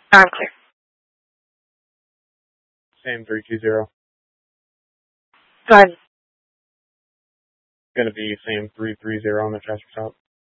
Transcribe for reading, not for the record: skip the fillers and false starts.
I'm clear. Same 320. Go ahead. Going to be same 330 on the transfer stop.